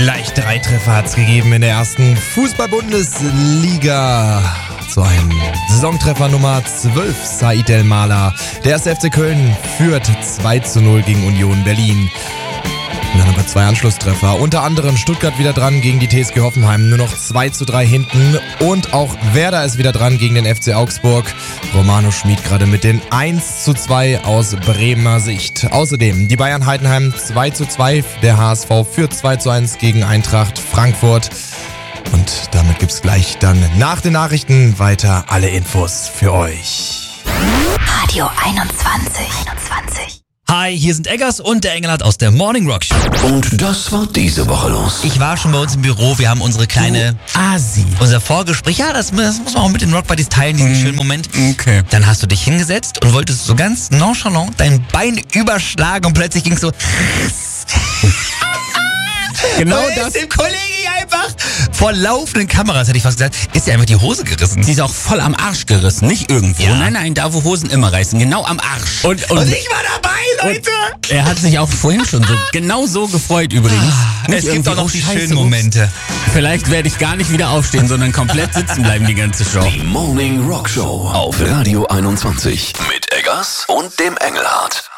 Gleich 3 Treffer hat es gegeben in der ersten Fußball-Bundesliga. So ein Saisontreffer Nummer 12, Said El-Mala. Der erste FC Köln führt 2:0 gegen Union Berlin. Und dann aber 2 Anschlusstreffer. Unter anderem Stuttgart wieder dran gegen die TSG Hoffenheim. Nur noch 2:3 hinten. Und auch Werder ist wieder dran gegen den FC Augsburg. Romano Schmid gerade mit den 1:2 aus Bremer Sicht. Außerdem die Bayern Heidenheim 2:2. Der HSV führt 2:1 gegen Eintracht Frankfurt. Und damit gibt's gleich dann nach den Nachrichten weiter alle Infos für euch. Radio 21. Hi, hier sind Eggers und der Engelhardt aus der Morning Rock Show. Und das war diese Woche los. Ich war schon bei uns im Büro, wir haben unsere kleine unser Vorgespräch. Ja, das muss man auch mit den Rock Buddies teilen, diesen schönen Moment. Okay. Dann hast du dich hingesetzt und wolltest so ganz nonchalant dein Bein überschlagen und plötzlich ging so. Genau und das. ist dem Kollegen einfach vor laufenden Kameras, hätte ich fast gesagt, ist dir einfach die Hose gerissen. Sie ist auch voll am Arsch gerissen, nicht irgendwo. Ja. Nein, da wo Hosen immer reißen, genau am Arsch. Und ich war dabei, Leute! er hat sich auch vorhin schon so genau so gefreut übrigens. Es gibt auch noch die Scheiße, schönen Momente. Vielleicht werde ich gar nicht wieder aufstehen, sondern komplett sitzen bleiben die ganze Show. Die Morning Rock Show auf Radio 21 mit Eggers und dem Engelhardt.